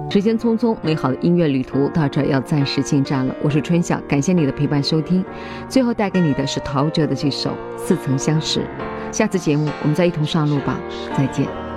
时间匆匆，美好的音乐旅途到这要暂时进站了。我是春晓，感谢你的陪伴收听。最后带给你的是陶喆的这首《似曾相识》。下次节目我们再一同上路吧，再见。